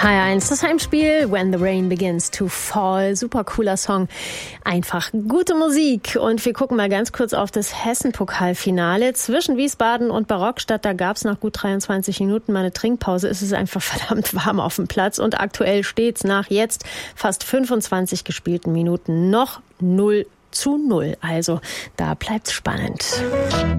H1, das Heimspiel When the Rain Begins to Fall. Super cooler Song. Einfach gute Musik. Und wir gucken mal ganz kurz auf das Hessen-Pokalfinale zwischen Wiesbaden und Barockstadt. Da gab es nach gut 23 Minuten mal eine Trinkpause. Es ist einfach verdammt warm auf dem Platz. Und aktuell steht es nach jetzt fast 25 gespielten Minuten noch 0:0. Also da bleibt's spannend.